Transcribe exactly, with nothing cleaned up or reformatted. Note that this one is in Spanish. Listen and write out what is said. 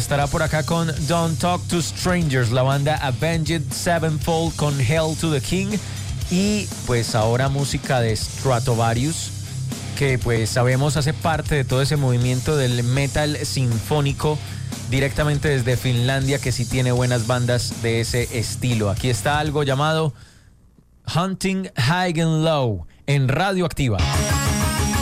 estará por acá con Don't Talk to Strangers, la banda Avenged Sevenfold con Hail to the King. Y pues ahora música de Stratovarius, que pues sabemos hace parte de todo ese movimiento del metal sinfónico directamente desde Finlandia, que sí tiene buenas bandas de ese estilo. Aquí está algo llamado Hunting High and Low en Radioactiva.